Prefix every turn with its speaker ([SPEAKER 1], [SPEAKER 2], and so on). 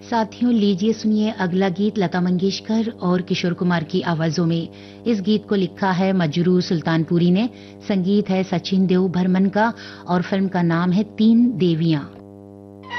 [SPEAKER 1] साथियों, लीजिए सुनिए अगला गीत लता मंगेशकर और किशोर कुमार की आवाजों में। इस गीत को लिखा है मजरू सुल्तानपुरी ने, संगीत है सचिन देव बर्मन का और फिल्म का नाम है तीन देवियां।